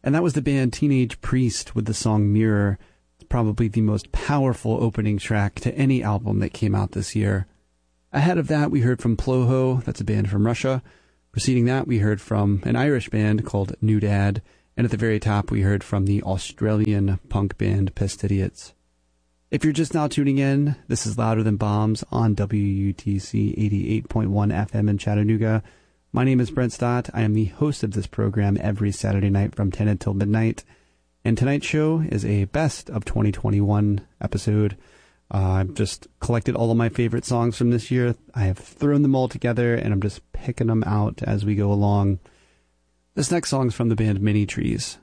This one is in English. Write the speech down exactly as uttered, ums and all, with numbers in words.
And that was the band Teenage Priest with the song Mirror. It's probably the most powerful opening track to any album that came out this year. Ahead of that, we heard from Ploho, that's a band from Russia. Preceding that, we heard from an Irish band called New Dad. And at the very top, we heard from the Australian punk band Pestidiots. If you're just now tuning in, this is Louder Than Bombs on W U T C eighty-eight point one F M in Chattanooga. My name is Brent Stott. I am the host of this program every Saturday night from ten until midnight. And tonight's show is a best of twenty twenty-one episode. Uh, I've just collected all of my favorite songs from this year. I have thrown them all together, and I'm just picking them out as we go along. This next song is from the band Mini Trees.